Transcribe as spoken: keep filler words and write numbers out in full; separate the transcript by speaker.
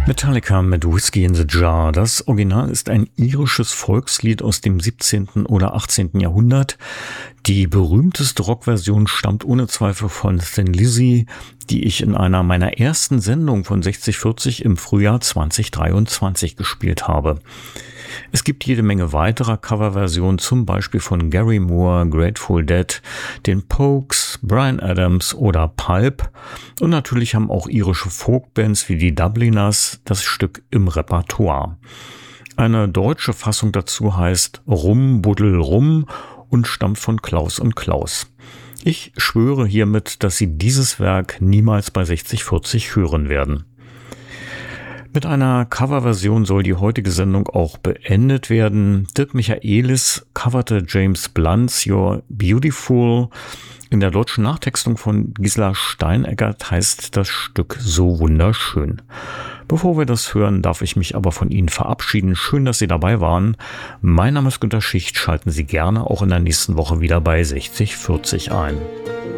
Speaker 1: Metallica mit Whiskey in the Jar. Das Original ist ein irisches Volkslied aus dem siebzehnten oder achtzehnten Jahrhundert. Die berühmteste Rockversion stammt ohne Zweifel von Thin Lizzy, die ich in einer meiner ersten Sendungen von sechzig vierzig im Frühjahr zwanzig dreiundzwanzig gespielt habe. Es gibt jede Menge weiterer Coverversionen, zum Beispiel von Gary Moore, Grateful Dead, den Pogues, Bryan Adams oder Pulp. Und natürlich haben auch irische Folkbands wie die Dubliners das Stück im Repertoire. Eine deutsche Fassung dazu heißt Rum, Buddel, Rum und stammt von Klaus und Klaus. Ich schwöre hiermit, dass Sie dieses Werk niemals bei sechzig vierzig hören werden. Mit einer Coverversion soll die heutige Sendung auch beendet werden. Dirk Michaelis coverte James Blunts You're Beautiful. In der deutschen Nachtextung von Gisela Steineggert heißt das Stück So wunderschön. Bevor wir das hören, darf ich mich aber von Ihnen verabschieden. Schön, dass Sie dabei waren. Mein Name ist Günter Schicht. Schalten Sie gerne auch in der nächsten Woche wieder bei sechzig vierzig ein.